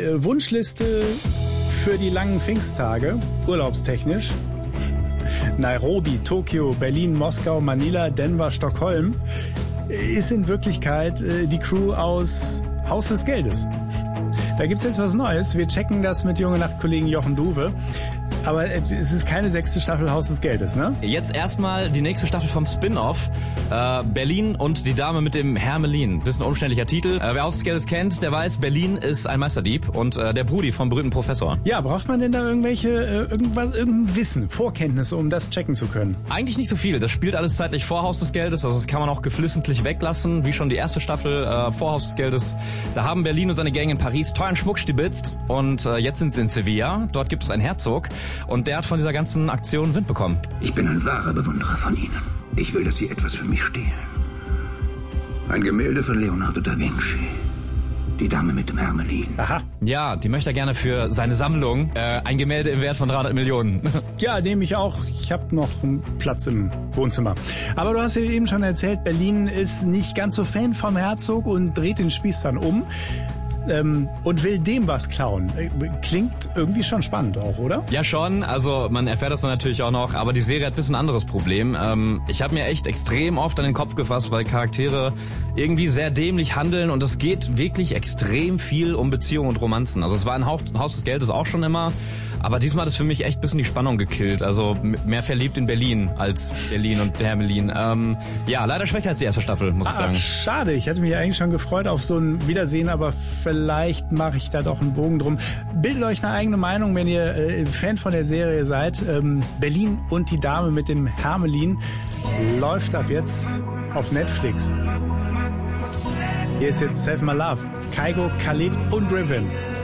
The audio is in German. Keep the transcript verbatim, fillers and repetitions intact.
äh, Wunschliste für die langen Pfingsttage, urlaubstechnisch. Nairobi, Tokio, Berlin, Moskau, Manila, Denver, Stockholm, ist in Wirklichkeit äh, die Crew aus Haus des Geldes. Da gibt's jetzt was Neues. Wir checken das mit Junge Nacht-Kollegen Jochen Duwe. Aber es ist keine sechste Staffel Haus des Geldes, ne? Jetzt erstmal die nächste Staffel vom Spin-Off. Äh, Berlin und die Dame mit dem Hermelin. Bisschen umständlicher Titel. Äh, wer Haus des Geldes kennt, der weiß, Berlin ist ein Meisterdieb und äh, der Brudi vom berühmten Professor. Ja, braucht man denn da irgendwelche, äh, irgendwas, irgendein Wissen, Vorkenntnisse, um das checken zu können? Eigentlich nicht so viel. Das spielt alles zeitlich vor Haus des Geldes. Also das kann man auch geflissentlich weglassen, wie schon die erste Staffel äh, vor Haus des Geldes. Da haben Berlin und seine Gang in Paris teuren Schmuck stibitzt und äh, jetzt sind sie in Sevilla. Dort gibt es einen Herzog und der hat von dieser ganzen Aktion Wind bekommen. Ich bin ein wahrer Bewunderer von Ihnen. Ich will, dass Sie etwas für mich stehlen. Ein Gemälde von Leonardo da Vinci. Die Dame mit dem Hermelin. Aha. Ja, die möchte er gerne für seine Sammlung. Äh, ein Gemälde im Wert von dreihundert Millionen. Ja, nehme ich auch. Ich habe noch einen Platz im Wohnzimmer. Aber du hast ja eben schon erzählt, Berlin ist nicht ganz so Fan vom Herzog und dreht den Spieß dann um. Ähm, und will dem was klauen. Klingt irgendwie schon spannend auch, oder? Ja schon, also man erfährt das dann natürlich auch noch, aber die Serie hat ein bisschen ein anderes Problem. Ähm, ich habe mir echt extrem oft an den Kopf gefasst, weil Charaktere irgendwie sehr dämlich handeln und es geht wirklich extrem viel um Beziehungen und Romanzen. Also es war ein Haus des Geldes auch schon immer, aber diesmal hat es für mich echt ein bisschen die Spannung gekillt. Also mehr verliebt in Berlin als Berlin und Hermelin. Ähm, ja, leider schwächer als die erste Staffel, muss ah, ich sagen. Schade, ich hätte mich eigentlich schon gefreut auf so ein Wiedersehen, aber vielleicht mache ich da doch einen Bogen drum. Bildet euch eine eigene Meinung, wenn ihr äh, Fan von der Serie seid. Ähm, Berlin und die Dame mit dem Hermelin läuft ab jetzt auf Netflix. Hier ist jetzt Save My Love. Kygo, Khalid und Riven.